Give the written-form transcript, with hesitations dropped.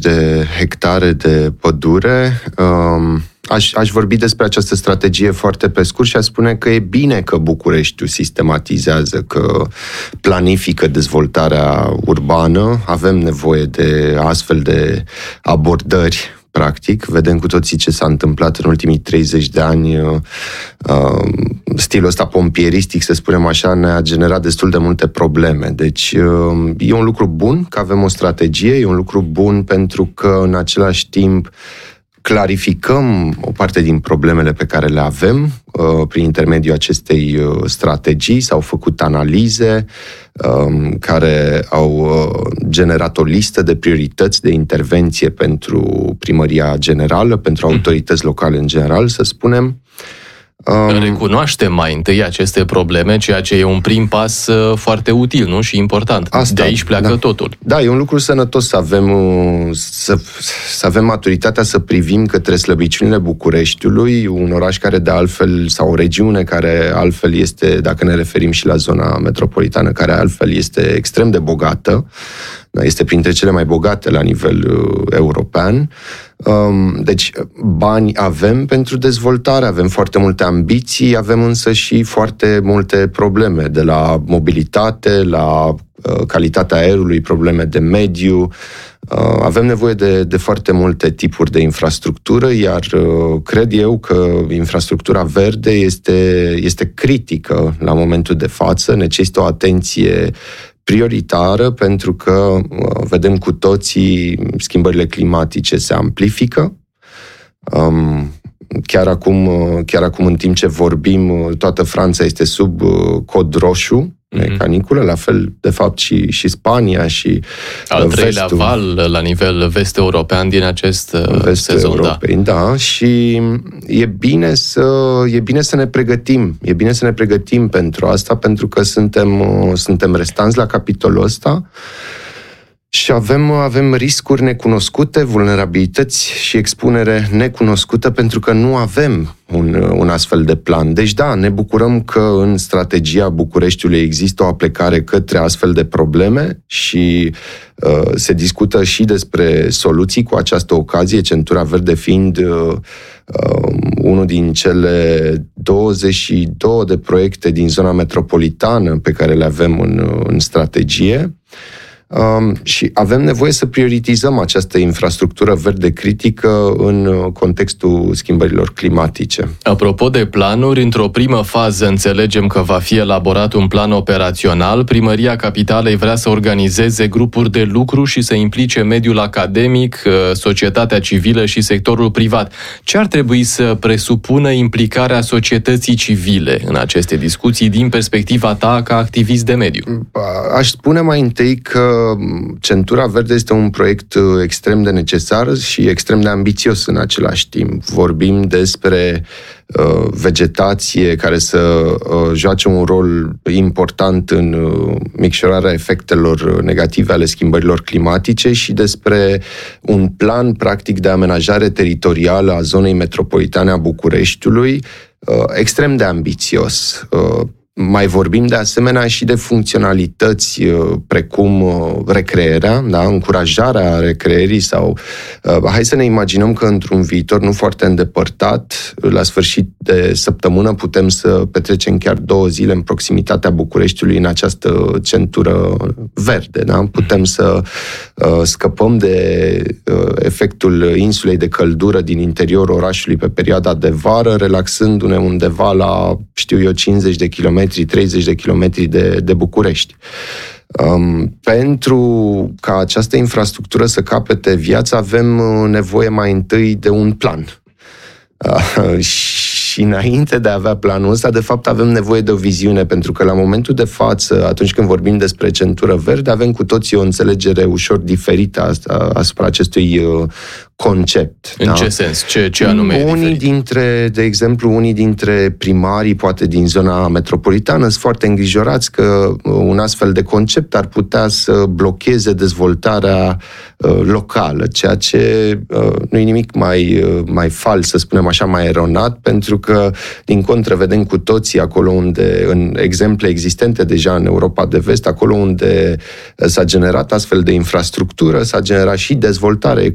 de hectare de pădure. Aș vorbi despre această strategie foarte pe scurt și aș spune că e bine că Bucureștiul sistematizează, că planifică dezvoltarea urbană. Avem nevoie de astfel de abordări, practic. Vedem cu toții ce s-a întâmplat în ultimii 30 de ani. Stilul ăsta pompieristic, să spunem așa, ne-a generat destul de multe probleme. Deci e un lucru bun că avem o strategie, e un lucru bun pentru că în același timp clarificăm o parte din problemele pe care le avem prin intermediul acestei strategii. S-au făcut analize care au generat o listă de priorități de intervenție pentru primăria generală, pentru autorități locale în general, să spunem. Recunoaștem mai întâi aceste probleme, ceea ce e un prim pas foarte util, nu? Și important. De aici pleacă totul. Da, e un lucru sănătos să avem maturitatea să privim către slăbiciunile Bucureștiului, un oraș care de altfel, sau o regiune care altfel este, dacă ne referim și la zona metropolitană, care altfel este extrem de bogată, este printre cele mai bogate la nivel european. Deci, bani avem pentru dezvoltare, avem foarte multe ambiții, avem însă și foarte multe probleme, de la mobilitate, la calitatea aerului, probleme de mediu. Avem nevoie de foarte multe tipuri de infrastructură, iar cred eu că infrastructura verde este critică la momentul de față, necesită o atenție prioritară, pentru că vedem cu toții schimbările climatice se amplifică. Chiar acum, în timp ce vorbim, toată Franța este sub cod roșu, caniculă, la fel, de fapt, și Spania și al treilea val la nivel vest-european din acest sezon. Europei, da. Și e bine să ne pregătim. E bine să ne pregătim pentru asta, pentru că suntem restanți la capitolul ăsta. Și avem riscuri necunoscute, vulnerabilități și expunere necunoscută, pentru că nu avem un astfel de plan. Deci da, ne bucurăm că în strategia Bucureștiului există o aplecare către astfel de probleme și se discută și despre soluții cu această ocazie, centura verde fiind unul din cele 22 de proiecte din zona metropolitană pe care le avem în strategie. Și avem nevoie să prioritizăm această infrastructură verde critică în contextul schimbărilor climatice. Apropo de planuri, într-o primă fază înțelegem că va fi elaborat un plan operațional. Primăria Capitalei vrea să organizeze grupuri de lucru și să implice mediul academic, societatea civilă și sectorul privat. Ce ar trebui să presupună implicarea societății civile în aceste discuții din perspectiva ta ca activist de mediu? Aș spune mai întâi că Centura Verde este un proiect extrem de necesar și extrem de ambițios în același timp. Vorbim despre vegetație care să joace un rol important în micșorarea efectelor negative ale schimbărilor climatice și despre un plan practic de amenajare teritorială a zonei metropolitane a Bucureștiului extrem de ambițios. Mai vorbim de asemenea și de funcționalități precum recreerea, da? Încurajarea recreerii sau hai să ne imaginăm că într-un viitor nu foarte îndepărtat, la sfârșit de săptămână, putem să petrecem chiar 2 zile în proximitatea Bucureștiului în această centură verde. Da? Putem să scăpăm de efectul insulei de căldură din interiorul orașului pe perioada de vară, relaxându-ne undeva la, 50 de kilometri, 30 de kilometri de București. Pentru ca această infrastructură să capete viață, avem nevoie mai întâi de un plan. Și înainte de a avea planul ăsta, de fapt, avem nevoie de o viziune, pentru că la momentul de față, atunci când vorbim despre centură verde, avem cu toții o înțelegere ușor diferită asupra acestui concept. În ce sens? Ce anume de exemplu, unii dintre primarii, poate din zona metropolitană, sunt foarte îngrijorați că un astfel de concept ar putea să blocheze dezvoltarea locală, ceea ce nu e nimic mai fals, să spunem așa, mai eronat, pentru că, din contră, vedem cu toții acolo unde, în exemple existente deja în Europa de Vest, acolo unde s-a generat astfel de infrastructură, s-a generat și dezvoltare